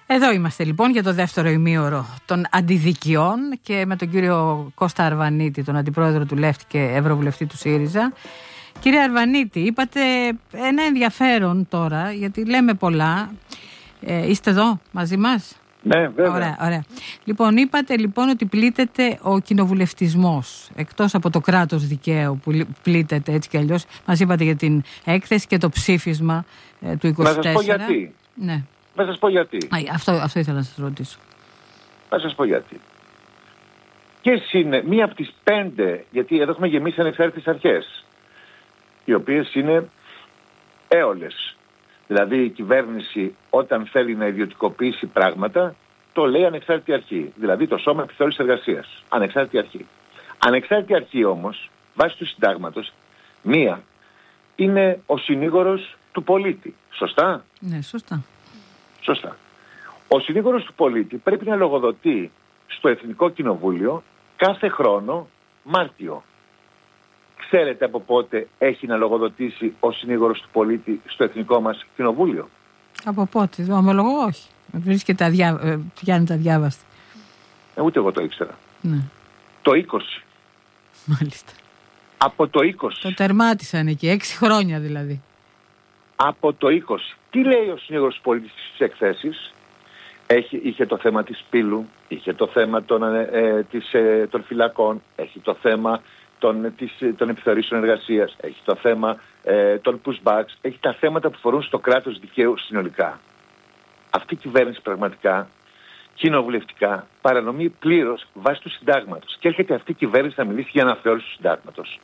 Εδώ είμαστε λοιπόν για το δεύτερο ημίωρο των αντιδικιών και με τον κύριο Κώστα Αρβανίτη, τον αντιπρόεδρο του Λεύτη και ευρωβουλευτή του ΣΥΡΙΖΑ. Κύριε Αρβανίτη, είπατε ένα ενδιαφέρον τώρα, γιατί λέμε πολλά. Είστε εδώ μαζί μας? Ναι, βέβαια. Ωραία, ωραία. Λοιπόν, είπατε λοιπόν ότι πλήττεται ο κοινοβουλευτισμός, εκτός από το κράτος δικαίου που πλήττεται έτσι κι αλλιώς. Μας είπατε για την έκθεση και το ψήφισμα του 24. Να σας πω γιατί. Ναι. Να σας πω γιατί. Αυτό ήθελα να σας ρωτήσω. Να σας πω γιατί. Ποιες είναι μία από τις 5, γιατί εδώ έχουμε γεμίσει ανεξάρτητες αρχές, οι οποίες είναι έολες. Δηλαδή η κυβέρνηση όταν θέλει να ιδιωτικοποιήσει πράγματα, το λέει ανεξάρτητη αρχή. Δηλαδή το Σώμα Επιθεώρησης Εργασίας. Ανεξάρτητη αρχή. Ανεξάρτητη αρχή όμως, βάσει του συντάγματος, μία είναι ο συνήγορος του πολίτη. Σωστά? Ναι, σωστά. Σωστά. Ο συνήγορος του πολίτη πρέπει να λογοδοτεί στο Εθνικό Κοινοβούλιο κάθε χρόνο Μάρτιο. Ξέρετε από πότε έχει να λογοδοτήσει ο συνήγορος του πολίτη στο Εθνικό μας Κοινοβούλιο? Από πότε? Το ομολογώ όχι. Βρίσκεται πιάνει τα διάβαστα. Ούτε εγώ το ήξερα. Ναι. Το 20. Μάλιστα. Από το 20. Το τερμάτισαν εκεί, 6 χρόνια δηλαδή. Από το 20. Τι λέει ο συνήγορος του πολίτη στις εκθέσεις? Είχε το θέμα της πύλου, είχε το θέμα των φυλακών, έχει το θέμα των επιθεωρήσεων εργασίας, έχει το θέμα των pushbacks, έχει τα θέματα που φορούν στο κράτος δικαίου συνολικά. Αυτή η κυβέρνηση πραγματικά κοινοβουλευτικά παρανομεί πλήρως βάσει του συντάγματος. Και έρχεται αυτή η κυβέρνηση να μιλήσει για αναθεώρηση του συντάγματος.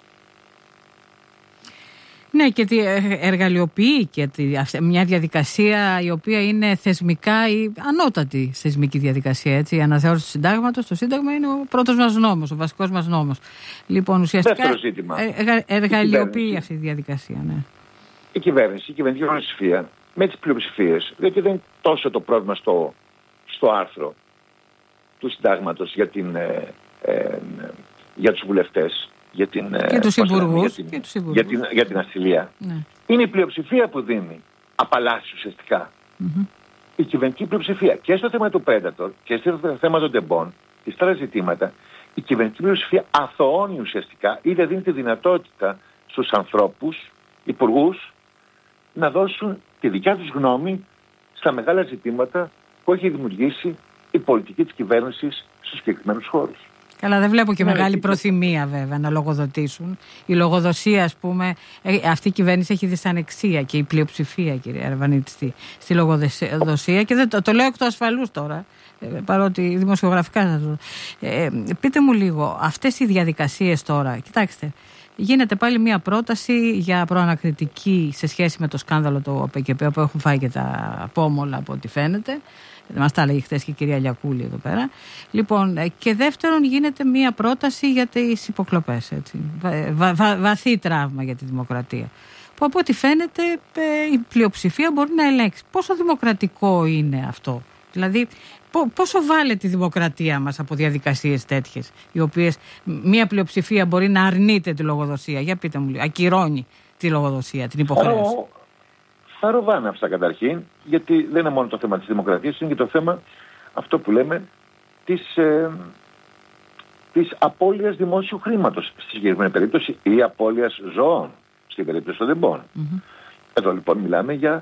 Ναι, και εργαλειοποιεί και μια διαδικασία η οποία είναι θεσμικά η ανώτατη θεσμική διαδικασία. Έτσι. Η αναθεώρηση του συντάγματος, το Σύνταγμα είναι ο πρώτος μας νόμος, ο βασικός μας νόμος. Λοιπόν, ουσιαστικά εργαλειοποιεί αυτή τη διαδικασία. Ναι. Η κυβερνητική πλειοψηφία με τις πλειοψηφίες, διότι δεν είναι τόσο το πρόβλημα στο άρθρο του συντάγματος για τους βουλευτές. Και τους υπουργούς για την ασυλία. Ναι. Είναι η πλειοψηφία που δίνει απαλλάσσεις ουσιαστικά. Mm-hmm. Η κυβερνητική πλειοψηφία και στο θέμα του Predator και στο θέμα των τεμπών και στα άλλα ζητήματα, η κυβερνητική πλειοψηφία αθωώνει ουσιαστικά ή δεν δίνει τη δυνατότητα στους ανθρώπους, υπουργούς, να δώσουν τη δικιά τους γνώμη στα μεγάλα ζητήματα που έχει δημιουργήσει η πολιτική της κυβέρνησης στους συγκεκριμένους χώρους. Καλά, δεν βλέπω και μεγάλη προθυμία βέβαια να λογοδοτήσουν. Η λογοδοσία, ας πούμε, αυτή η κυβέρνηση έχει δυσανεξία και η πλειοψηφία, κύριε Αρβανίτη, στη λογοδοσία. Και το λέω εκ του ασφαλούς τώρα, παρότι δημοσιογραφικά σας δω. Πείτε μου λίγο, αυτές οι διαδικασίες τώρα, κοιτάξτε, γίνεται πάλι μια πρόταση για προανακριτική σε σχέση με το σκάνδαλο του ΟΠΕΚΕΠΕ, που έχουν φάει και τα πόμολα από ό,τι φαίνεται. Μας τα έλεγε χθες και η κυρία Λιακούλη εδώ πέρα. Λοιπόν, και δεύτερον γίνεται μία πρόταση για τις υποκλοπές. Έτσι. Βαθύ τραύμα για τη δημοκρατία. Που από ό,τι φαίνεται η πλειοψηφία μπορεί να ελέγξει. Πόσο δημοκρατικό είναι αυτό? Δηλαδή, πόσο βάλε τη δημοκρατία μας από διαδικασίες τέτοιες, οι οποίες μία πλειοψηφία μπορεί να αρνείται τη λογοδοσία? Για πείτε μου, ακυρώνει τη λογοδοσία, την υποχρέωση. Θα ροβάναυσα καταρχήν, γιατί δεν είναι μόνο το θέμα της δημοκρατίας, είναι και το θέμα αυτό που λέμε της απώλειας δημόσιου χρήματος στη συγκεκριμένη περίπτωση ή απώλειας ζώων στην περίπτωση των τεμπών. Mm-hmm. Εδώ λοιπόν μιλάμε για